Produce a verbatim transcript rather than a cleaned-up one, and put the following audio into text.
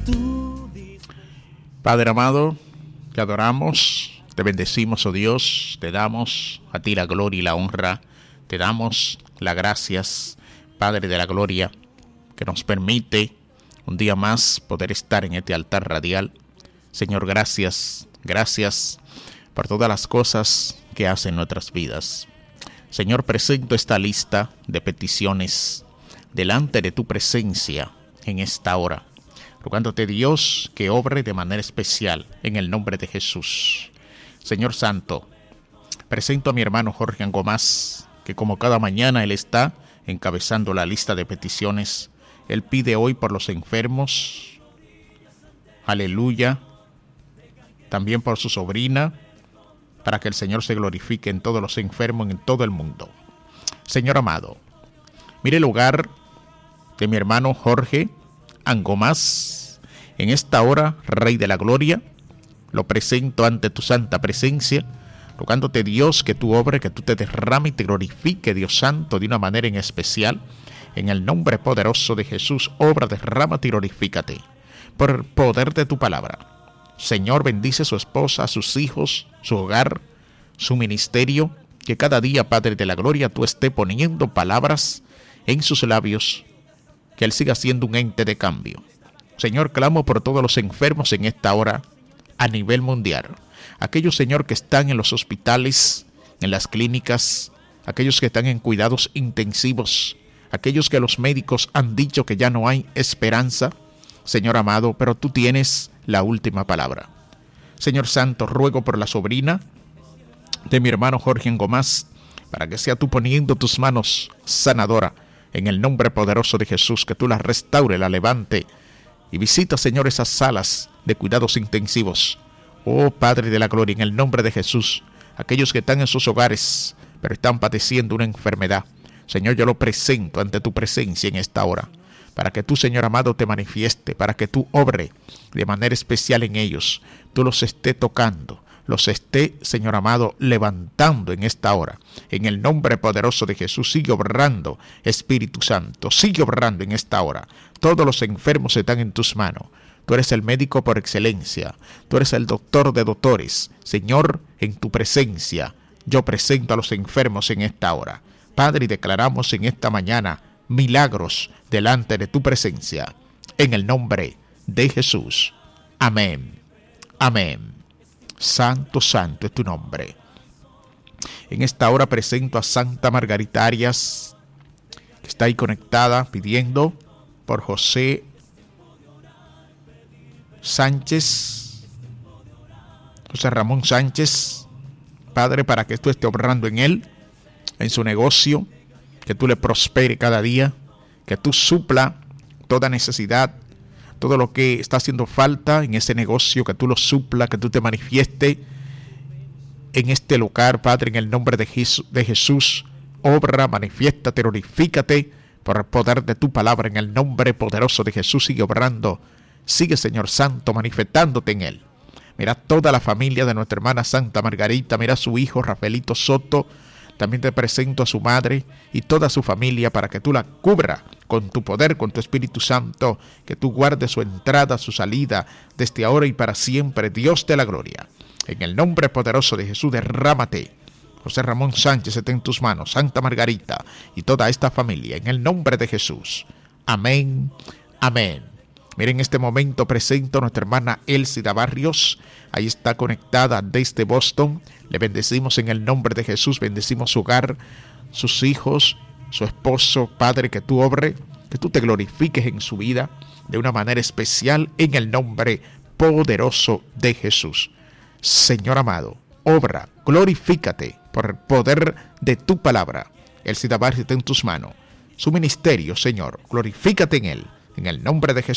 Padre amado, te adoramos, te bendecimos, oh Dios, te damos a ti la gloria y la honra, te damos las gracias, Padre de la gloria, que nos permite un día más poder estar en este altar radial. Señor, gracias, gracias por todas las cosas que hacen nuestras vidas. Señor, presento esta lista de peticiones delante de tu presencia en esta hora, rogándote, Dios, que obre de manera especial en el nombre de Jesús. Señor Santo, presento a mi hermano Jorge Angomás, que como cada mañana él está encabezando la lista de peticiones. Él pide hoy por los enfermos, aleluya, también por su sobrina, para que el Señor se glorifique en todos los enfermos en todo el mundo. Señor amado, mire el hogar de mi hermano Jorge Angomás. En esta hora, Rey de la Gloria, lo presento ante tu santa presencia, rogándote, Dios, que tú obres, que tú te derrames y te glorifique, Dios Santo, de una manera en especial. En el nombre poderoso de Jesús, obra, derrámate y glorifícate por el poder de tu palabra. Señor, bendice a su esposa, a sus hijos, su hogar, su ministerio, que cada día, Padre de la Gloria, tú estés poniendo palabras en sus labios, que él siga siendo un ente de cambio. Señor, clamo por todos los enfermos en esta hora a nivel mundial. Aquellos, Señor, que están en los hospitales, en las clínicas, aquellos que están en cuidados intensivos, aquellos que los médicos han dicho que ya no hay esperanza. Señor amado, pero tú tienes la última palabra. Señor Santo, ruego por la sobrina de mi hermano Jorge Angomás, para que sea tú poniendo tus manos sanadora en el nombre poderoso de Jesús, que tú la restaure, la levante y visita, Señor, esas salas de cuidados intensivos. Oh Padre de la Gloria, en el nombre de Jesús, aquellos que están en sus hogares, pero están padeciendo una enfermedad, Señor, yo lo presento ante tu presencia en esta hora, para que tú, Señor amado, te manifieste, para que tú obre de manera especial en ellos, tú los estés tocando, los esté, Señor amado, levantando en esta hora. En el nombre poderoso de Jesús, sigue obrando, Espíritu Santo, sigue obrando en esta hora. Todos los enfermos están en tus manos. Tú eres el médico por excelencia, tú eres el doctor de doctores. Señor, en tu presencia, yo presento a los enfermos en esta hora. Padre, y declaramos en esta mañana milagros delante de tu presencia, en el nombre de Jesús. Amén, amén. Santo, santo es tu nombre. En esta hora presento a Santa Margarita Arias, que está ahí conectada, pidiendo por José Sánchez, José Ramón Sánchez, Padre, para que tú estés obrando en él, en su negocio, que tú le prospere cada día, que tú supla toda necesidad, todo lo que está haciendo falta en ese negocio, que tú lo supla, que tú te manifieste en este lugar, Padre, en el nombre de Jesús, de Jesús. Obra, manifiéstate, glorifícate por el poder de tu palabra, en el nombre poderoso de Jesús. Sigue obrando, sigue, Señor Santo, manifestándote en él. Mira toda la familia de nuestra hermana Santa Margarita, mira a su hijo Rafaelito Soto. También te presento a su madre y toda su familia, para que tú la cubra con tu poder, con tu Espíritu Santo, que tú guardes su entrada, su salida, desde ahora y para siempre, Dios de la gloria. En el nombre poderoso de Jesús, derrámate. José Ramón Sánchez está en tus manos, Santa Margarita y toda esta familia, en el nombre de Jesús. Amén, amén. Miren, en este momento presento a nuestra hermana Elsida Barrios. Ahí está conectada desde Boston. Le bendecimos en el nombre de Jesús. Bendecimos su hogar, sus hijos, su esposo. Padre, que tú obre, que tú te glorifiques en su vida de una manera especial en el nombre poderoso de Jesús. Señor amado, obra, glorifícate por el poder de tu palabra. Elsida Barrios está en tus manos. Su ministerio, Señor, glorifícate en él. En el nombre de Jesús.